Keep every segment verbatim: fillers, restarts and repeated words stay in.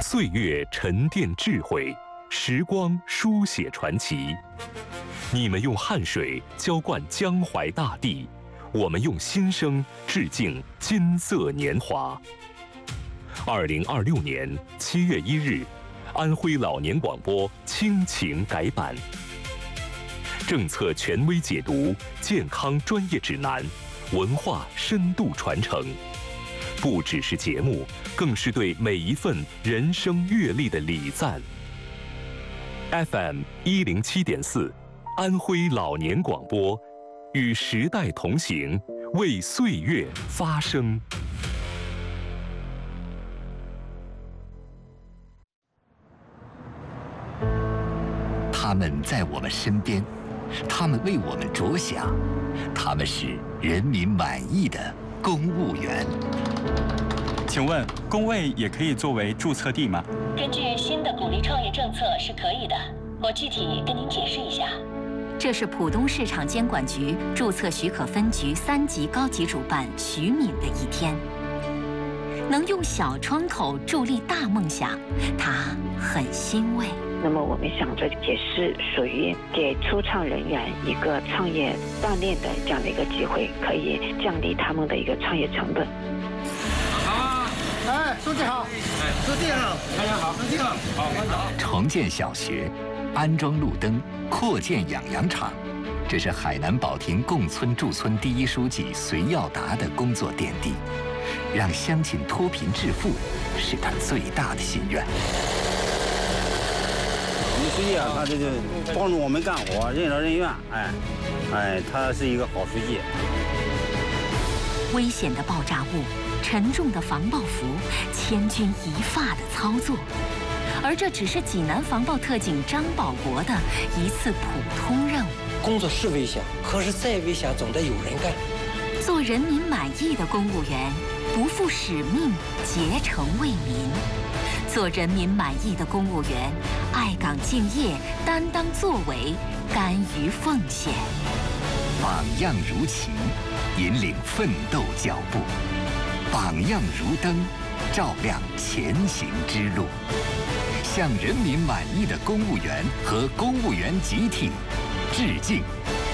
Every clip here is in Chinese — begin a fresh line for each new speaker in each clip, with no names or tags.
岁月沉淀智慧，时光书写传奇。你们用汗水浇灌江淮大地，我们用心声致敬金色年华。二零二六年七月一日，安徽老年广播亲情改版，政策权威解读，健康专业指南，文化深度传承。不只是节目，更是对每一份人生阅历的礼赞。F M 一零七点四，安徽老年广播，与时代同行，为岁月发声。
他们在我们身边，他们为我们着想，他们是人民满意的公务员。
请问，工位也可以作为注册地吗？
根据新的鼓励创业政策是可以的，我具体跟您解释一下。
这是浦东市场监管局注册许可分局三级高级主办徐敏的一天。能用小窗口助力大梦想，他很欣慰。
那么我们想着也是属于给初创人员一个创业锻炼的这样的一个机会，可以降低他们的一个创业成本。
好，哎，书记好，哎，书记好，大家好，书记好，好，班长。
重建小学，安装路灯，扩建养羊场，这是海南保亭共村驻村第一书记隋耀达的工作点滴，让乡亲脱贫致富是他最大的心愿。
我们书记啊，他这就帮助我们干活，任劳任怨，哎，哎，他是一个好书记。
危险的爆炸物，沉重的防爆服，千钧一发的操作，而这只是济南防爆特警张保国的一次普通任务。
工作是危险，可是再危险总得有人干。
做人民满意的公务员，不负使命，竭诚为民。做人民满意的公务员，爱岗敬业，担当作为，甘于奉献。
榜样如旗，引领奋斗脚步；榜样如灯，照亮前行之路。向人民满意的公务员和公务员集体致敬。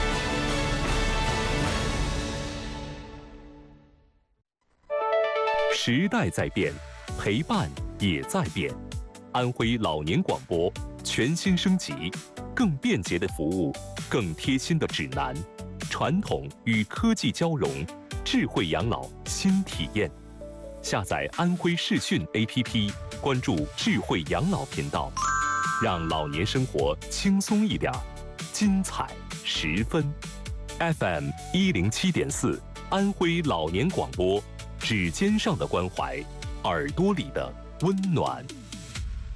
时代在变，陪伴也在变。安徽老年广播全新升级，更便捷的服务，更贴心的指南，传统与科技交融，智慧养老新体验。下载安徽视讯 A P P， 关注智慧养老频道，让老年生活轻松一点，精彩十分。F M 一零七点四，安徽老年广播。指尖上的关怀，耳朵里的温暖。